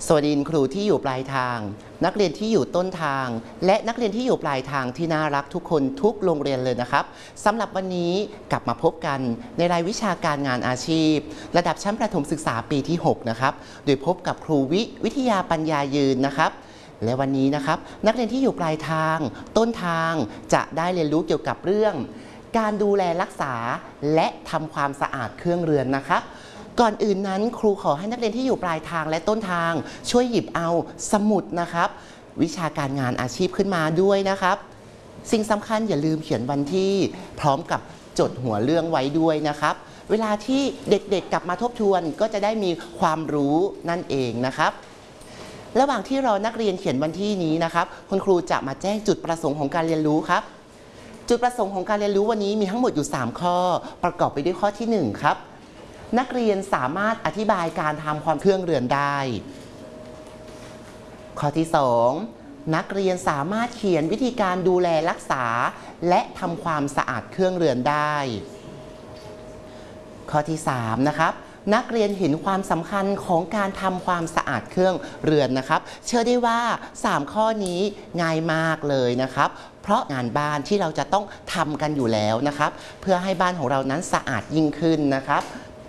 สวัสดีครูที่อยู่ปลายทางนักเรียนที่อยู่ต้นทางและนักเรียนที่อยู่ปลายทางที่น่ารักทุกคนทุกโรงเรียนเลยนะครับสำหรับวันนี้กลับมาพบกันในรายวิชาการงานอาชีพระดับชั้นประถมศึกษาปีที่6นะครับโดยพบกับครูวิทยาปัญญายืนนะครับและวันนี้นะครับนักเรียนที่อยู่ปลายทางต้นทางจะได้เรียนรู้เกี่ยวกับเรื่องการดูแลรักษาและทำความสะอาดเครื่องเรือนนะครับก่อนอื่นนั้นครูขอให้นักเรียนที่อยู่ปลายทางและต้นทางช่วยหยิบเอาสมุดนะครับวิชาการงานอาชีพขึ้นมาด้วยนะครับสิ่งสำคัญอย่าลืมเขียนวันที่พร้อมกับจดหัวเรื่องไว้ด้วยนะครับเวลาที่เด็กๆกลับมาทบทวนก็จะได้มีความรู้นั่นเองนะครับระหว่างที่รอนักเรียนเขียนวันที่นี้นะครับคุณครูจะมาแจ้งจุดประสงค์ของการเรียนรู้ครับจุดประสงค์ของการเรียนรู้วันนี้มีทั้งหมดอยู่3ข้อประกอบไปด้วยข้อที่1ครับนักเรียนสามารถอธิบายการทำความเครื่องเรือนได้ข้อที่2นักเรียนสามารถเขียนวิธีการดูแลรักษาและทำความสะอาดเครื่องเรือนได้ข้อที่3นะครับนักเรียนเห็นความสำคัญของการทำความสะอาดเครื่องเรือนนะครับเชื่อได้ว่า3ข้อนี้ง่ายมากเลยนะครับเพราะงานบ้านที่เราจะต้องทำกันอยู่แล้วนะครับเพื่อให้บ้านของเรานั้นสะอาดยิ่งขึ้นนะครับ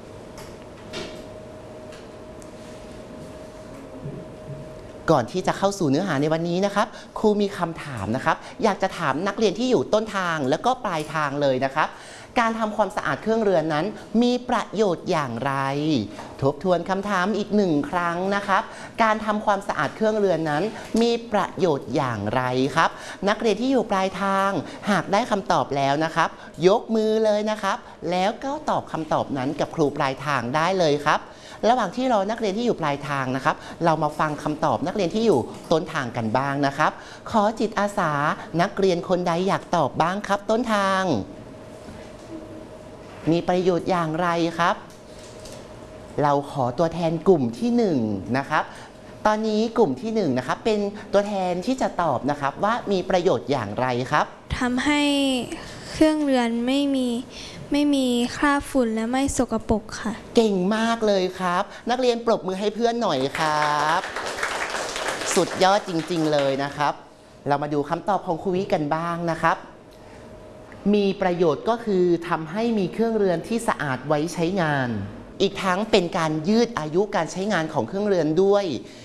ก่อนที่จะเข้าสู่เนื้อหาในวันนี้นะครับครูมีคำถามนะครับอยากจะถามนักเรียนที่อยู่ต้นทางแล้วก็ปลายทางเลยนะครับการทำความสะอาดเครื่องเรือนนั้นมีประโยชน์อย่างไรทบทวนคำถามอีก1ครั้งนะครับการทำความสะอาดเครื่องเรือนนั้นมีประโยชน์อย่างไรครับนักเรียนที่อยู่ปลายทางหากได้คำตอบแล้วนะครับยกมือเลยนะครับแล้วก็ตอบคำตอบนั้นกับครูปลายทางได้เลยครับระหว่างที่รอนักเรียนที่อยู่ปลายทางนะครับเรามาฟังคำตอบนักเรียนที่อยู่ต้นทางกันบ้างนะครับขอจิตอาสานักเรียนคนใดอยากตอบบ้างครับต้นทางมีประโยชน์อย่างไรครับเราขอตัวแทนกลุ่มที่1นะครับตอนนี้กลุ่มที่1นะครับเป็นตัวแทนที่จะตอบนะครับว่ามีประโยชน์อย่างไรครับทำให้เครื่องเรือนไม่มีคราบฝุ่นและไม่สกปรกค่ะเก่งมากเลยครับนักเรียนปรบมือให้เพื่อนหน่อยครับสุดยอดจริงๆเลยนะครับเรามาดูคำตอบของครูวิกันบ้างนะครับมีประโยชน์ก็คือทำให้มีเครื่องเรือนที่สะอาดไว้ใช้งานอีกทั้งเป็นการยืดอายุการใช้งานของเครื่องเรือนด้วย